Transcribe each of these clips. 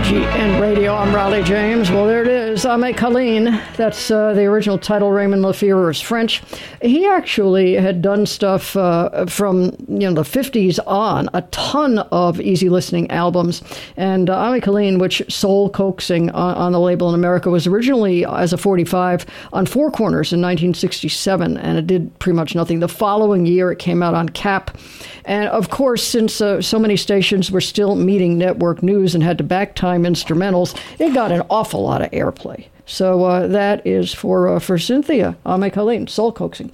WGN Radio. I'm Riley James. Well, there it is. Ame Colleen. That's the original title. Raymond LaFever is French. He actually had done stuff from the 50s on, a ton of easy listening albums. And Ame Colleen, which Soul Coaxing on the label in America, was originally as a 45 on Four Corners in 1967, and it did pretty much nothing. The following year, it came out on Cap. And of course, since so many stations were still meeting network news and had to backtime instrumentals, it got an awful lot of airplay. So that is for Cynthia, Ame Colleen, Soul Coaxing.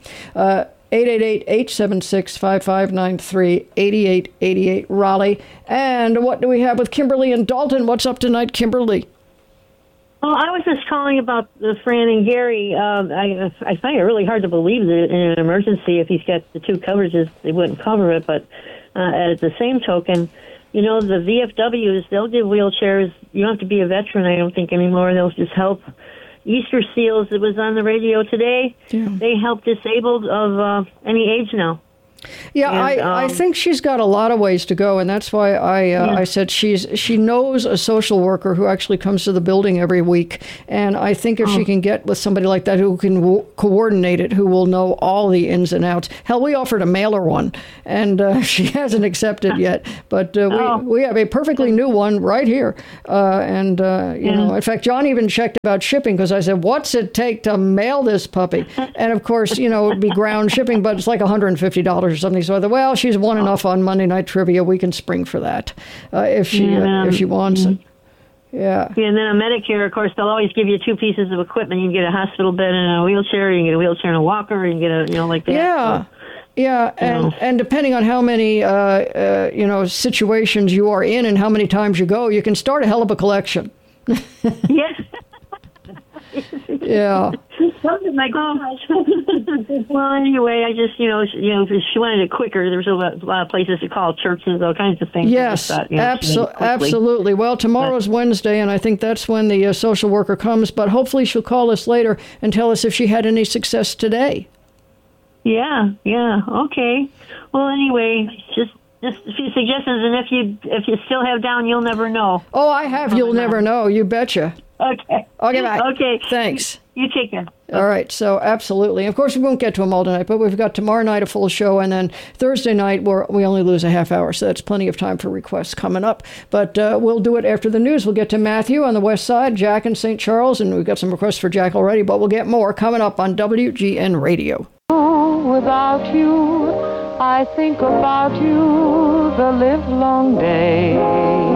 888-876-5593, 8888 Raleigh. And what do we have with Kimberly and Dalton? What's up tonight, Kimberly? Oh, I was just calling about Fran and Gary. I find it really hard to believe that in an emergency, if he's got the two coverages, they wouldn't cover it. But at the same token, the VFWs, they'll give wheelchairs. You don't have to be a veteran, I don't think, anymore. They'll just help. Easter Seals, it was on the radio today. Yeah. They help disabled of any age now. Yeah, and, I think she's got a lot of ways to go, and that's why I said she knows a social worker who actually comes to the building every week, and I think if she can get with somebody like that who can coordinate it, who will know all the ins and outs. Hell, we offered to mail her one, and she hasn't accepted yet, but we have a perfectly new one right here, in fact, John even checked about shipping, because I said, what's it take to mail this puppy? And of course, it would be ground shipping, but it's like $150 or something. So I thought, well, she's won enough on Monday Night Trivia. We can spring for that if she wants it. Yeah. And then on Medicare, of course, they'll always give you two pieces of equipment. You can get a hospital bed and a wheelchair. You can get a wheelchair and a walker. You can get like that. Yeah. So, yeah, and depending on how many situations you are in and how many times you go, you can start a hell of a collection. Yes. Yeah. Something like well, anyway, I just, if she wanted it quicker, there's a lot of places to call, churches, all kinds of things. Yes, absolutely. Well, tomorrow's Wednesday, and I think that's when the social worker comes, but hopefully she'll call us later and tell us if she had any success today. Yeah, okay. Well, anyway, just a few suggestions, and if you still have down, you'll never know. Oh, I have. You'll never know. You betcha. Okay. Bye. Okay. Thanks. You take care. All right. So absolutely. Of course, we won't get to them all tonight, but we've got tomorrow night a full show, and then Thursday night we only lose a half hour, so that's plenty of time for requests coming up. But we'll do it after the news. We'll get to Matthew on the west side, Jack in St. Charles, and we've got some requests for Jack already, but we'll get more coming up on WGN Radio. Without you, I think about you the livelong day.